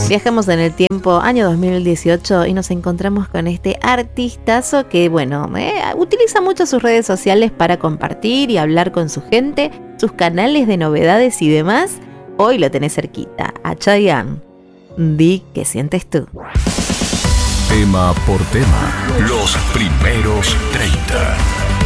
Viajamos en el tiempo, año 2018, y nos encontramos con este artistazo que, bueno, utiliza mucho sus redes sociales para compartir y hablar con su gente, sus canales de novedades y demás. Hoy lo tenés cerquita, a Chayanne. Di qué sientes tú. Tema por tema, los primeros 30.